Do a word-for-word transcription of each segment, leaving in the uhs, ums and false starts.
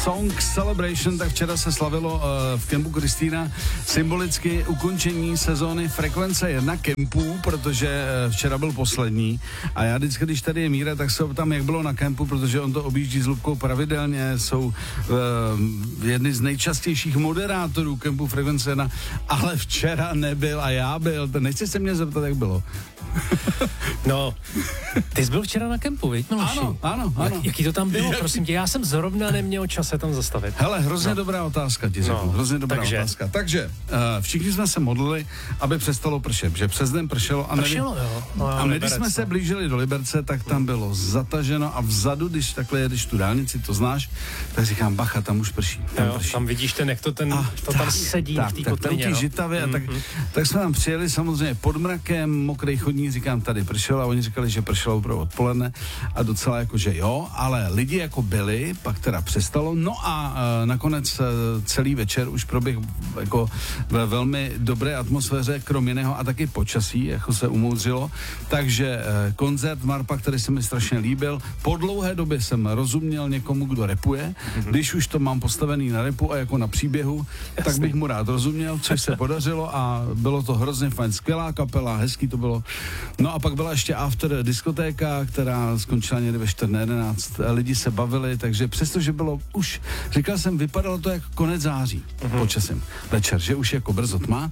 Song Celebration, tak včera se slavilo uh, v kempu Kristýna symbolicky ukončení sezóny Frekvence jedna kempů, protože uh, včera byl poslední a já vždycky, když tady je Míra, tak se tam, jak bylo na kempu, protože on to objíždí s Lubkou pravidelně, jsou uh, jedny z nejčastějších moderátorů kempu Frekvence jedna, ale včera nebyl a já byl, nechci se mě zeptat, jak bylo. No, ty jsi byl včera na kempu, viď, Miloši? Ano, ano, ano. Jak, jaký to tam bylo, prosím tě? Já jsem zrovna neměl čas se tam zastavit. Hele, hrozně no. dobrá otázka ti řeknu, no, hrozně dobrá takže. otázka. Takže, uh, všichni jsme se modlili, aby přestalo pršet, že přes den pršelo a, pršelo, nevím, jo. No, a my, když jsme se blížili do Liberce, tak tam bylo zataženo a vzadu, když takhle jedeš tu dálnici, to znáš, tak říkám, bacha, tam už prší. Tam, jo, prší. tam vidíš ten, jak to, ten, a, to tak, tam sedí tak, v té tak, kotlině. Tak, no. žitavě, mm, tak, mm. tak jsme tam přijeli samozřejmě pod mrakem, mokrý chodník, říkám, tady pršelo a oni říkali, že pršelo opravdu odpoledne a docela jako, že jo, ale lidi jako byli, pak teda přestalo, no a e, nakonec e, celý večer už proběh jako ve velmi dobré atmosféře, krom jiného a taky počasí, jako se umoudřilo, takže e, koncert Marpa, který se mi strašně líbil, po dlouhé době jsem rozuměl někomu, kdo repuje, mm-hmm. když už to mám postavený na repu a jako na příběhu, Jasný. tak bych mu rád rozuměl, což se podařilo a bylo to hrozně fajn, skvělá kapela, hezký to bylo. No a pak byla ještě after diskotéka, která skončila někdy ve čtrnáct jedenáct. Lidi se bavili, takže přestože bylo už, říkal jsem, vypadalo to jako konec září uh-huh. počasem večer, že už jako brzo tma,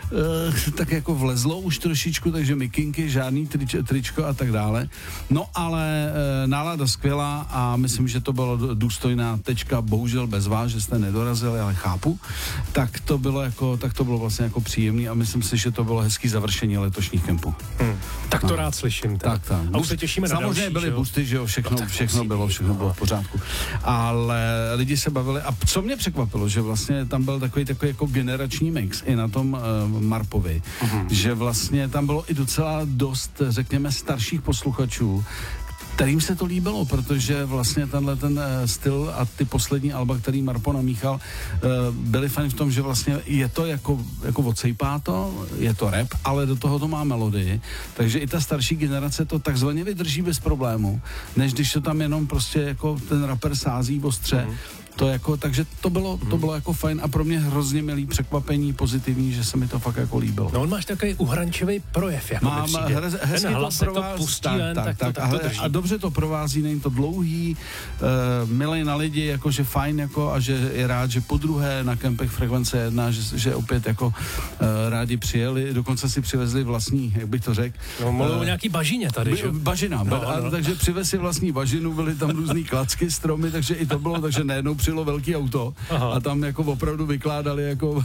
e, tak jako vlezlo už trošičku, takže mikinky, žádný trič, tričko a tak dále. No ale e, nálada skvělá a myslím, že to bylo důstojná tečka, bohužel bez vás, že jste nedorazili, ale chápu. Tak to bylo jako, tak to bylo vlastně jako příjemný a myslím si, že to bylo hezký završení letošních kempů. Hmm. Tak to no. rád slyším. Teda. Tak, tak. A už se těšíme na samozřejmě další, byly boosty, že jo, všechno, no, všechno bylo, všechno bylo v pořádku. Ale lidi se bavili a co mě překvapilo, že vlastně tam byl takový takový jako generační mix i na tom uh, Marpovi, uh-huh. že vlastně tam bylo i docela dost, řekněme, starších posluchačů, kterým se to líbilo, protože vlastně tenhle ten uh, styl a ty poslední alba, který Marpo namíchal, uh, byly fajn v tom, že vlastně je to jako, jako odsejpá to, je to rap, ale do toho to má melodii, takže i ta starší generace to takzvaně vydrží bez problému, než když to tam jenom prostě jako ten rapper sází ostře, mm. To jako, takže to bylo, to bylo jako fajn a pro mě hrozně milý překvapení, pozitivní, že se mi to fakt jako líbilo. No on máš takový uhrančivý projev, jako Mám hrz, hezky ten to provází, to pustí tak, len, tak, tak, tak, to, tak, tak to a, a dobře to provází, není to dlouhý, uh, milej na lidi, jakože fajn jako a že je rád, že po druhé na kempech Frekvence jedna, že, že opět jako uh, rádi přijeli, dokonce si přivezli vlastní, jak bych to řekl. No mluvil uh, o nějaký bažině tady, že? Bažina, no, ba, no. Takže přivez si vlastní bažinu, byly tam různý klacky, stromy, takže i to bylo, takže najednou přijelo velký auto. Aha. A tam jako opravdu vykládali jako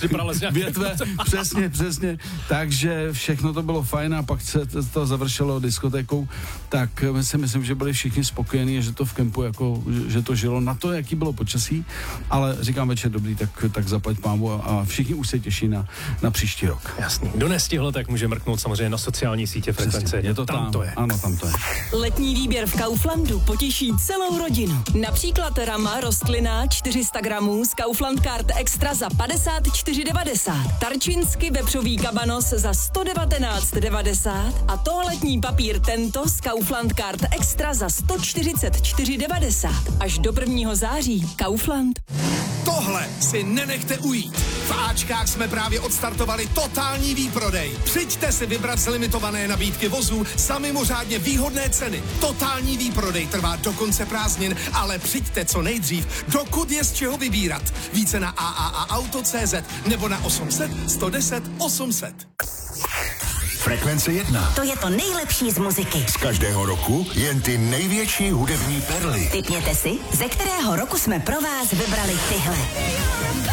větve, přesně, přesně, takže všechno to bylo fajn a pak se to završilo diskotékou, tak si myslím, že byli všichni spokojení, že to v kempu jako, že to žilo na to, jaký bylo počasí, ale říkám večer dobrý, tak, tak zaplať pámu a, a všichni už se těší na, na příští rok. Jasný. Kdo nestihlo, tak může mrknout samozřejmě na sociální sítě Frekvence. Je to tam, tam to je. Ano, tam to je. Letní výběr v Kauflandu potěší celou rodinu. Například rama rostlinná čtyři sta gramů z Kaufland Card Extra za padesát čtyři devadesát. Tarčinsky vepřový kabanos za sto devatenáct devadesát a toaletní papír tento z Kaufland Card Extra za sto čtyřicet čtyři devadesát. Až do prvního září. Kaufland. Tohle si nenechte ujít. V Ačkách jsme právě odstartovali totální výprodej. Přijďte si vybrat z limitované nabídky vozů za mimořádně výhodné ceny. Totální výprodej trvá do konce prázdnin, ale přijďte co nejdřív, dokud je z čeho vybírat. Více na a a a auto tečka cé zet nebo na osm set sto deset osm set. Frekvence jedna. To je to nejlepší z muziky. Z každého roku jen ty největší hudební perly. Tipněte si, ze kterého roku jsme pro vás vybrali tyhle.